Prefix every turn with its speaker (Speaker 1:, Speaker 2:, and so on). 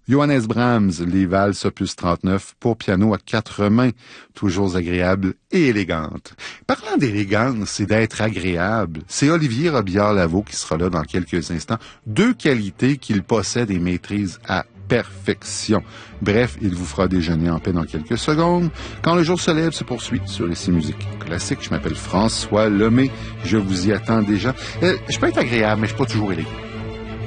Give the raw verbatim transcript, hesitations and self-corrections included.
Speaker 1: Johannes Brahms, les valses opus trente-neuf pour piano à quatre mains, toujours agréable et élégante. Parlant d'élégance et d'être agréable, c'est Olivier Robillard-Lavaux qui sera là dans quelques instants. Deux qualités qu'il possède et maîtrise à perfection. Bref, il vous fera déjeuner en paix dans quelques secondes. Quand le jour se lève se poursuit sur Ici Musique Classique. Je m'appelle François Lemay. Je vous y attends déjà. Euh, je peux être agréable, mais je suis pas toujours élégant.